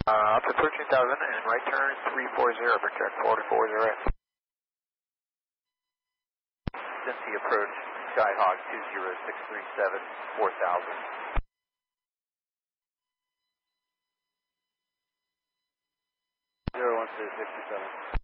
Up to 13,000 and right turn 340, protect 440. Cincy approach, Skyhawk 20637, 4000. 01267.